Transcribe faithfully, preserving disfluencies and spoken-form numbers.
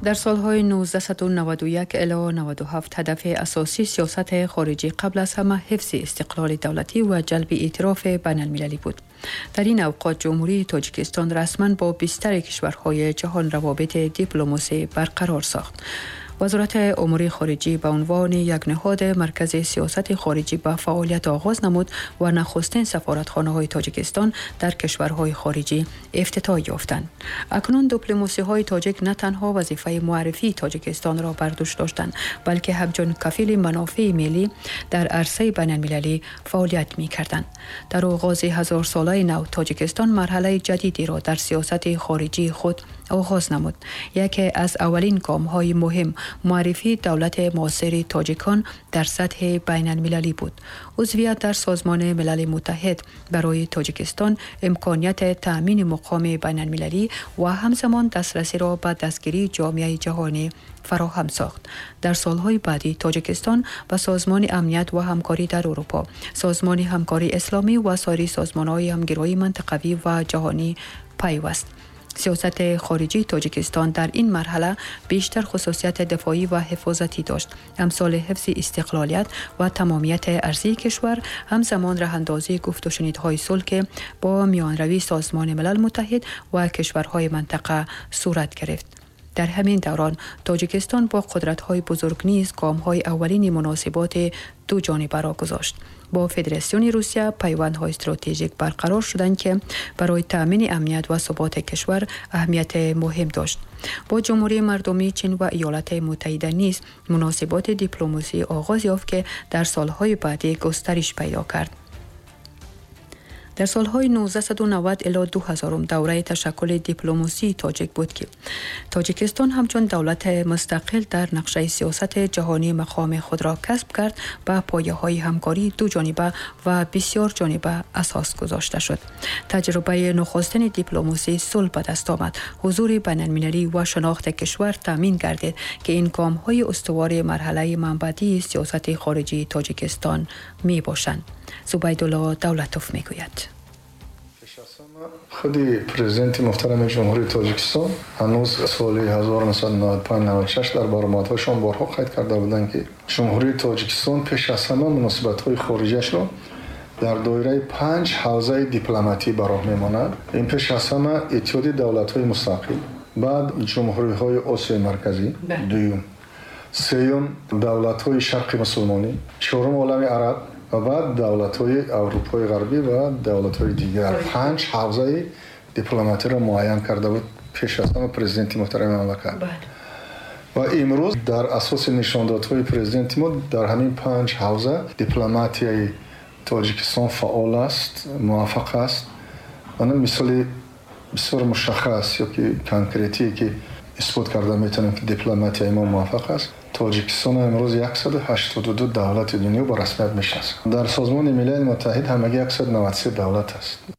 در سالهای نوزده نود و یک الی نود و هفت هدف اساسی سیاست خارجی قبل از همه حفظ استقلال دولتی و جلب اعتراف بین المللی بود. در این اوقات جمهوری تاجیکستان رسما با بیشتر کشورهای جهان روابط دیپلماسی برقرار ساخت. وزارت امور خارجه به عنوان یک نهاد مرکز سیاست خارجی به فعالیت آغاز نمود و نخستین سفارتخانه‌های تاجیکستان در کشورهای خارجی افتتاح یافتند. اکنون دیپلماسی‌های تاجیک نه تنها وظیفه معرفی تاجیکستان را بر دوش داشتند، بلکه همچون کفیل منافع ملی در عرصه بین‌المللی فعالیت می‌کردند. در آغاز هزار ساله نو تاجیکستان مرحله جدیدی را در سیاست خارجی خود آغاز نمود. یکی از اولین گام‌های مهم معرفی دولت معاصر تاجیکان در سطح بین المللی بود. عضویت در سازمان ملل متحد برای تاجیکستان امکانیت تأمین مقام بین المللی و همزمان دسترسی را به دستگیری جامعه جهانی فراهم ساخت. در سالهای بعدی تاجیکستان به سازمان امنیت و همکاری در اروپا، سازمان همکاری اسلامی و سایر سازمان‌های همگرایی منطقوی و جهانی پیوست. سیاست خارجی تاجیکستان در این مرحله بیشتر خصوصیت دفاعی و حفاظتی داشت. امثال حفظ استقلالیت و تمامیت ارضی کشور، همزمان راه‌اندازی گفت و شنیدهای صلح با میانروی سازمان ملل متحد و کشورهای منطقه صورت گرفت. در همین دوران تاجیکستان با قدرت‌های بزرگ نیز گام‌های اولین مناسبات دو جانبه را گذاشت. با فدراسیون روسیه پیوندهای استراتژیک برقرار شدند که برای تأمین امنیت و ثبات کشور اهمیت مهم داشت. با جمهوری مردمی چین و ایالات متحده نیز مناسبات دیپلماسی آغاز یافت که در سالهای بعدی گسترش پیدا کرد. در سالهای نوزده نود الی دو هزار دوره تشکل دیپلماسی تاجیک بود که تاجیکستان همچون دولت مستقل در نقشه سیاست جهانی مقام خود را کسب کرد، به پایه‌های همکاری دو جانبه و بسیار جانبه اساس گذاشته شد. تجربه نخستین دیپلماسی صلح به دست آمد، حضور بین‌المللی و شناخت کشور تامین گردید که این گام‌های استوار مرحله منبعی سیاست خارجی تاجیکستان می باشند. زبیدالله دولتوف میگوید. خودی پرزیدنت محترم جمهوری تاجیکستان هنوز سال هزار و نهصد و نود و پنج نود و شش در برآمدهایشان بارها قید کرده بودند که جمهوری تاجیکستان پیش از همه مناسبت‌های خارجیش را در دایره پنج حوزه دیپلماتی براه می‌ماند. این پیش از همه اتحادیه دولت‌های مستقل، بعد جمهوری‌های آسیای مرکزی، دوم، سوم دولت‌های شرق مسلمانی، چهارم عالم عرب و بعد دولت‌های اروپای غربی و دولت‌های دیگر. پنج حوزه دیپلماتی را معین کرده بود پیش از همه پرزیدنت محترم مملکت. و امروز در اساس نشاندادهای پرزیدنت ما در همین پنج حوزه دیپلماتی تاجیکستان فعال است، موفق است. من مثال بسیار مشخص یا که کانکریتی که اثبات کرده میتونم که دیپلماتی ما موفق است. تاجیکستان امروز صد و هشتاد و دو دولت دنیا با رسمیت میشناسد. در سازمان ملل متحد همگی صد و نود و سه دولت است.